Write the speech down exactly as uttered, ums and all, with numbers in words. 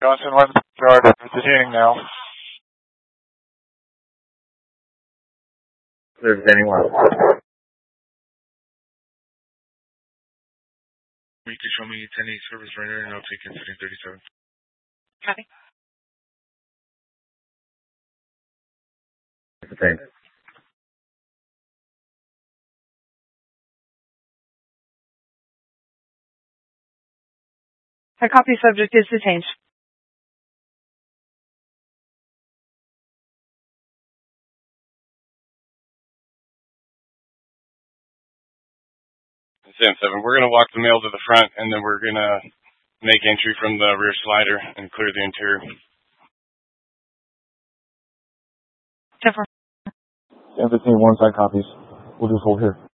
Johnson one yard after detaining now. There's anyone. You can show me ten eight service render and I'll take incident thirty-seven. Copy. Detained. I copy, subject is detained. Sam seven, we're going to walk the male to the front, and then we're going to make entry from the rear slider and clear the interior. ten four. Sam fifteen, one side copies. We'll just hold here.